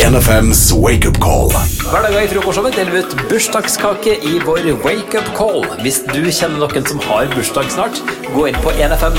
1FMs Wake Up Call. Hver dag i frokostshowet deler vi ut bursdagskake i vår Wake Up Call. Hvis du kjenner noen som har bursdag snart, gå inn på 1FM